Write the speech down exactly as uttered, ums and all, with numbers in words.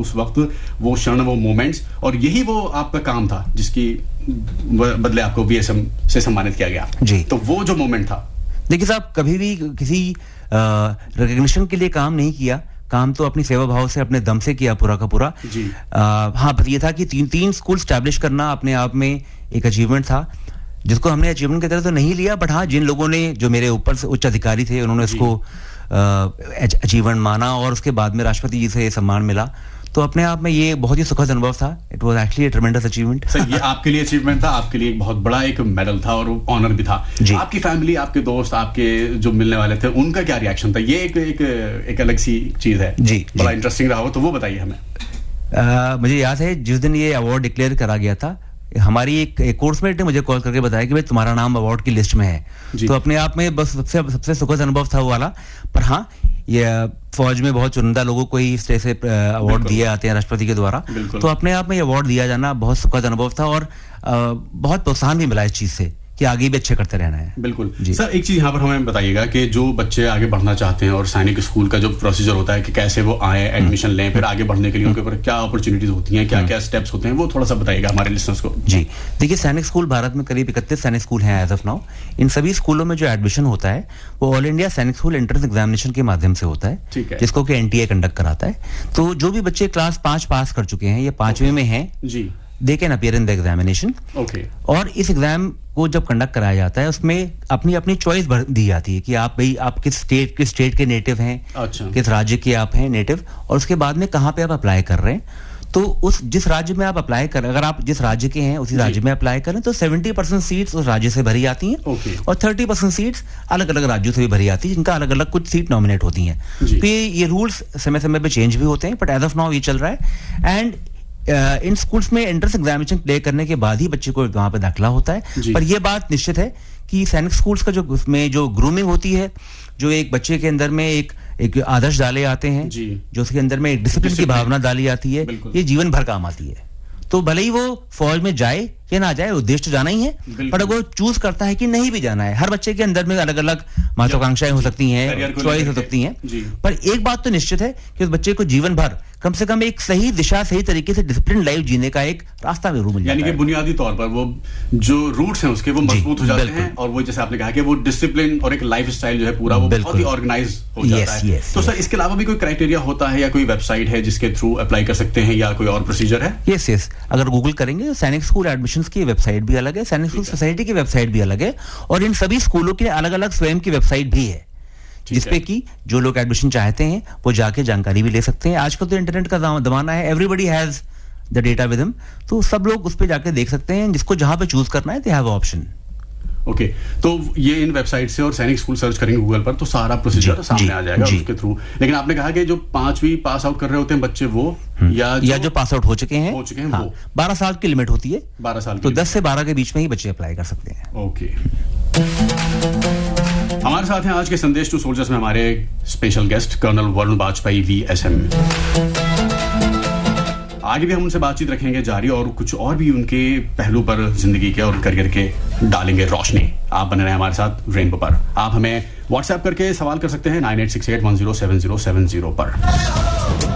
उस वक्त वो क्षण, वो मोमेंट्स, और यही वो आपका काम था जिसकी बदले आपको वीएसएम से सम्मानित किया गया जी। तो वो जो मोमेंट था, देखिए साहब, कभी भी किसी रिकग्निशन के लिए काम नहीं किया, काम तो अपनी सेवा भाव से, अपने दम से किया पूरा का पूरा जी। आ, हाँ, बस ये था कि तीन तीन स्कूल स्टैब्लिश करना अपने आप में एक अचीवमेंट था, जिसको हमने अचीवमेंट की तरह तो नहीं लिया, बट हाँ, जिन लोगों ने, जो मेरे ऊपर से उच्च अधिकारी थे, उन्होंने इसको अचीवमेंट माना और उसके बाद में राष्ट्रपति जी से सम्मान मिला, तो अपने आप में ये बहुत ही सुखद अनुभव था। It was actually a ट्रेमेंडस achievement. Sir, ये आपके लिए अचीवमेंट था, आपके लिए एक बहुत बड़ा एक मेडल था और ऑनर भी था। आपकी फैमिली, आपके दोस्त, आपके जो मिलने वाले थे, उनका क्या रिएक्शन था? ये एक एक, एक अलग सी चीज है जी, बड़ा जी। इंटरेस्टिंग रहा हो, तो वो बताइए हमें। आ, मुझे याद है जिस दिन ये अवार्ड डिक्लेयर करा गया था, हमारी एक, एक कोर्समेट ने मुझे कॉल करके बताया कि भाई तुम्हारा नाम अवार्ड की लिस्ट में है। तो अपने आप में बस सबसे सबसे सुखद अनुभव था वो वाला। पर हाँ, ये फौज में बहुत चुनिंदा लोगों को ही इस तरह से अवार्ड दिए जाते हैं राष्ट्रपति के द्वारा, तो अपने आप में ये अवार्ड दिया जाना बहुत सुखद अनुभव था और आ, बहुत प्रोत्साहन भी मिला इस चीज से कि आगे भी अच्छे करते रहना है। बिल्कुल सर, एक चीज यहाँ पर हमें बताइएगा कि जो बच्चे आगे बढ़ना चाहते हैं और सैनिक स्कूल का जो प्रोसीजर होता है कि कैसे वो आए, एडमिशन लें, फिर आगे बढ़ने के लिए उनके ऊपर क्या अपॉर्चुनिटीज होती हैं, क्या क्या स्टेप्स होते हैं, वो थोड़ा सा बताइएगा हमारे लिसनर्स को। जी, देखिए, सैनिक स्कूल भारत में करीब इकतीस सैनिक स्कूल हैं एज ऑफ नाउ। इन सभी स्कूलों में जो एडमिशन होता है वो ऑल इंडिया सैनिक स्कूल एंट्रेंस एग्जामिनेशन के माध्यम से होता है, जिसको कि एनटीए कंडक्ट कराता है। तो जो भी बच्चे क्लास पांच पास कर चुके हैं या पांचवें में हैं जी, they can appear in the examination. Okay. और इस एग्जाम को जब कंडक्ट कराया जाता है उसमें अपनी अपनी चॉइस दी जाती है कि आप भाई आप किस स्टेट किस स्टेट के नेटिव हैं, अच्छा, किस राज्य के आप हैं नेटिव, और उसके बाद में कहाँ पे आप अप्लाई कर रहे हैं। तो उस जिस राज्य में आप अप्लाई कर, अगर आप जिस राज्य के हैं उसी राज्य में अप्लाई करें तो सेवेंटी परसेंट सीट्स उस राज्य से भरी जाती हैं, okay. और थर्टी परसेंट सीट्स अलग अलग राज्यों से भी भरी जाती है, जिनका अलग अलग कुछ सीट नॉमिनेट होती हैं। तो ये ये रूल्स समय समय पे चेंज भी होते हैं, बट एज ऑफ नाउ ये चल रहा है। एंड Uh, इन स्कूल्स में एंट्रेंस एग्जामिनेशन क्लियर करने के बाद ही बच्चे को वहां पे दाखिला होता है। पर यह बात निश्चित है कि सैनिक स्कूल्स का जो उसमें जो ग्रूमिंग होती है, जो एक बच्चे के अंदर में एक एक आदर्श डाले आते हैं, जो उसके अंदर में एक डिसिप्लिन की भावना डाली जाती है, ये जीवन भर काम आती है। तो भले ही वो फौज में जाए या ना जाए, उद्देश्य तो जाना ही है, पर अगर वो चूज करता है कि नहीं भी जाना है, हर बच्चे के अंदर में अलग अलग महत्वाकांक्षाएं हो सकती हैं, चॉइस हो सकती हैं, पर एक बात तो निश्चित है कि उस बच्चे को जीवन भर कम से कम एक सही दिशा, सही तरीके से डिसिप्लिन लाइफ जीने का एक रास्ता जरूर मिल जाता है। यानी कि बुनियादी तौर पर वो जो रूट्स हैं उसके वो मजबूत हो जाते हैं, और वो जैसे आपने कहा कि वो डिसिप्लिन और एक लाइफ स्टाइल जो है पूरा वो बहुत ही ऑर्गेनाइज हो जाता है। तो सर, इसके अलावा भी कोई क्राइटेरिया होता है या कोई वेबसाइट है जिसके थ्रू अप्लाई कर सकते हैं या कोई और प्रोसीजर है? यस यस अगर गूगल करेंगे तो सैनिक स्कूल एडमिशंस की वेबसाइट भी अलग है, सैनिक स्कूल सोसाइटी की वेबसाइट भी अलग है, और इन सभी स्कूलों के अलग अलग स्वयं की वेबसाइट भी है, जिसपे कि जो लोग एडमिशन चाहते हैं वो जाके जानकारी भी ले सकते हैं। आजकल तो इंटरनेट का जमाना है, everybody has the data with him, तो सब लोग उस पे जाके देख सकते हैं, जिसको जहां पे चूज करना है दे हैव ऑप्शन। ओके, तो ये इन वेबसाइट से और सैनिक स्कूल सर्च करेंगे गूगल पर तो सारा प्रोसीजर सामने आ जाएगा उसके थ्रू। लेकिन आपने कहा कि जो पांचवी पास आउट कर रहे होते हैं बच्चे वो या जो, या जो पास आउट हो चुके हैं हो चुके हैं हाँ, वो बारह साल की लिमिट होती है, बारह साल तो दस से बारह के बीच में ही बच्चे अप्लाई कर सकते हैं। ओके। हमारे साथ हैं आज के संदेश टू सोल्जर्स में हमारे special guest colonel Varun Vajpayee VSM. आगे भी हम उनसे बातचीत रखेंगे जारी, और कुछ और भी उनके पहलू पर जिंदगी के और करियर के डालेंगे रोशनी। आप बने रहे हमारे साथ रेनबो पर। आप हमें व्हाट्सएप करके सवाल कर सकते हैं nine eight six eight one zero seven zero seven zero पर।